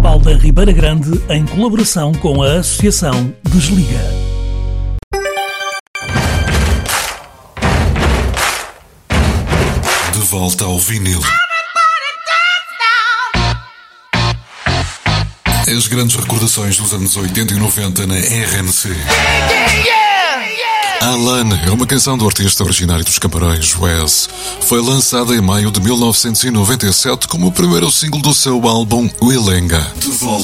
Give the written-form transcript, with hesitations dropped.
Municipal da Ribeira Grande em colaboração com a Associação Desliga. De volta ao vinil. As grandes recordações dos anos 80 e 90 na RNC. Alan é uma canção do artista originário dos Camarões, Wes. Foi lançada em maio de 1997 como o primeiro single do seu álbum Willenga. De volta.